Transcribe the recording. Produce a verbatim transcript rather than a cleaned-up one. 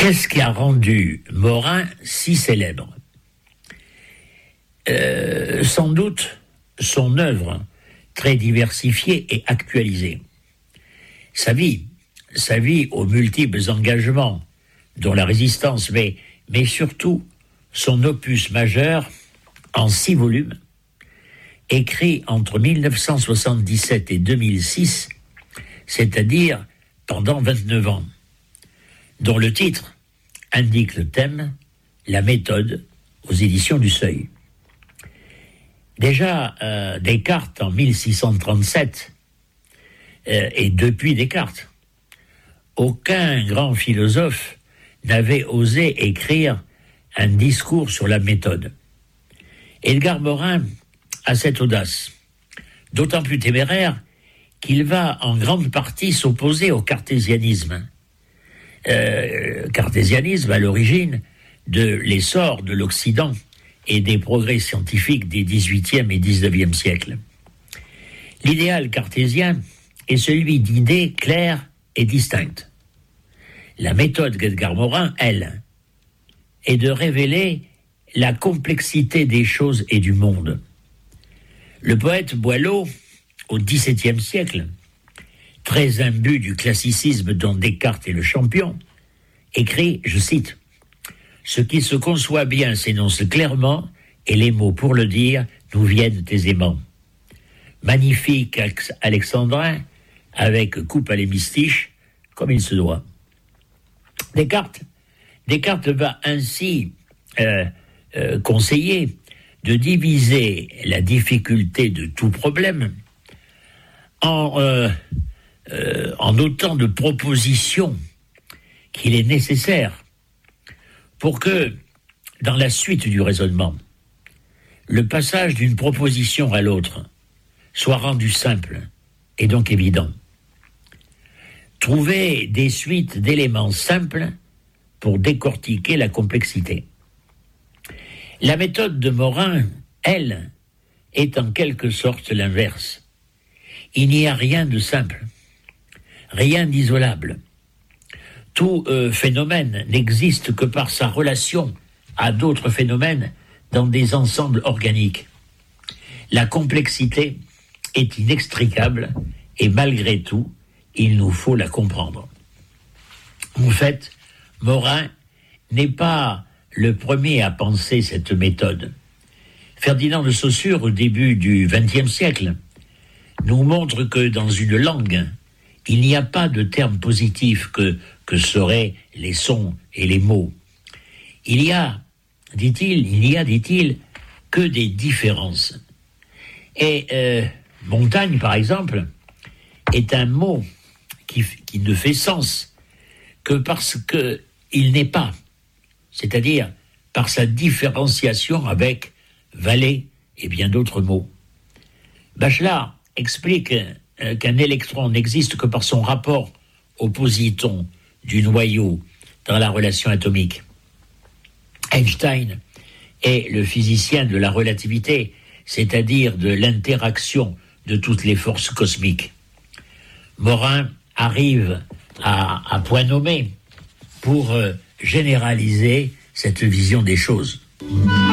Qu'est-ce qui a rendu Morin si célèbre ? euh, Sans doute son œuvre très diversifiée et actualisée. Sa vie, sa vie aux multiples engagements, dont la résistance, mais, mais surtout son opus majeur en six volumes, écrit entre dix-neuf cent soixante-dix-sept et deux mille six, c'est-à-dire pendant vingt-neuf ans, dont le titre indique le thème, la méthode, aux éditions du Seuil. Déjà, euh, Descartes en mille six cent trente-sept, euh, et depuis Descartes, aucun grand philosophe n'avait osé écrire un discours sur la méthode. Edgar Morin a cette audace, d'autant plus téméraire qu'il va en grande partie s'opposer au cartésianisme. Euh, cartésianisme à l'origine de l'essor de l'Occident et des progrès scientifiques des dix-huitième et dix-neuvième siècles. L'idéal cartésien est celui d'idées claires et distinctes. La méthode d'Edgar Morin, elle, est de révéler la complexité des choses et du monde. Le poète Boileau, au dix-septième siècle, très imbu du classicisme dont Descartes est le champion, écrit, je cite, « Ce qui se conçoit bien s'énonce clairement, et les mots pour le dire nous viennent aisément. » Magnifique alexandrin, avec coupe à l'hémistiche, comme il se doit. Descartes, Descartes va ainsi euh, euh, conseiller de diviser la difficulté de tout problème en, euh, euh, en autant de propositions qu'il est nécessaire pour que, dans la suite du raisonnement, le passage d'une proposition à l'autre soit rendu simple et donc évident. Trouver des suites d'éléments simples pour décortiquer la complexité. La méthode de Morin, elle, est en quelque sorte l'inverse. Il n'y a rien de simple, rien d'isolable. Tout euh, phénomène n'existe que par sa relation à d'autres phénomènes dans des ensembles organiques. La complexité est inextricable et malgré tout, il nous faut la comprendre. En fait, Morin n'est pas le premier à penser cette méthode. Ferdinand de Saussure, au début du vingtième siècle, nous montre que dans une langue, il n'y a pas de terme positif que, que seraient les sons et les mots. Il y a, dit-il, il n'y a, dit-il, que des différences. Et euh, Montaigne, par exemple, est un mot qui, qui ne fait sens que parce qu'il n'est pas, c'est-à-dire par sa différenciation avec Vallée et bien d'autres mots. Bachelard explique euh, qu'un électron n'existe que par son rapport au positon du noyau dans la relation atomique. Einstein est le physicien de la relativité, c'est-à-dire de l'interaction de toutes les forces cosmiques. Morin arrive à, à point nommé pour euh, généraliser cette vision des choses.